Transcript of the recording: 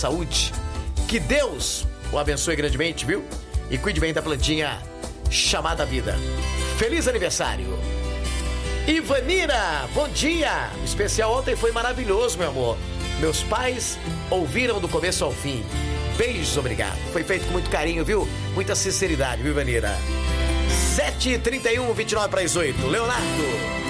saúde. Que Deus o abençoe grandemente, viu? E cuide bem da plantinha chamada vida. Feliz aniversário! Ivanira, bom dia! O especial ontem foi maravilhoso, meu amor. Meus pais ouviram do começo ao fim. Beijos, obrigado. Foi feito com muito carinho, viu? Muita sinceridade, viu, Ivanira? 7h31, 29 para as 8. Leonardo.